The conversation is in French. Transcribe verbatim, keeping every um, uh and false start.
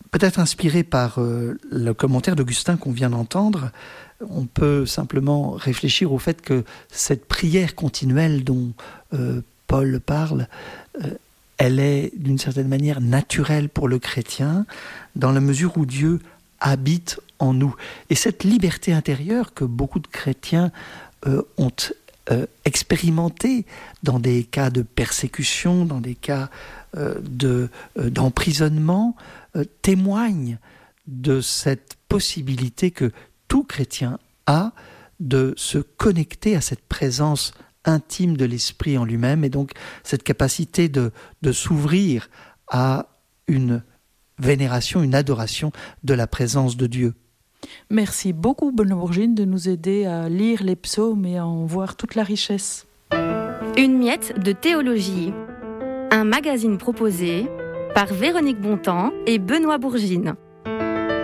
peut-être inspiré par euh, le commentaire d'Augustin qu'on vient d'entendre, on peut simplement réfléchir au fait que cette prière continuelle dont euh, Paul parle, euh, elle est d'une certaine manière naturelle pour le chrétien, dans la mesure où Dieu habite en nous. Et cette liberté intérieure que beaucoup de chrétiens euh, ont euh, expérimentée dans des cas de persécution, dans des cas euh, de, euh, d'emprisonnement, euh, témoigne de cette possibilité que tout chrétien a de se connecter à cette présence intime de l'Esprit en lui-même, et donc cette capacité de, de s'ouvrir à une vénération, une adoration de la présence de Dieu. Merci beaucoup Benoît Bourgine de nous aider à lire les psaumes et à en voir toute la richesse. Une miette de théologie, un magazine proposé par Véronique Bontemps et Benoît Bourgine.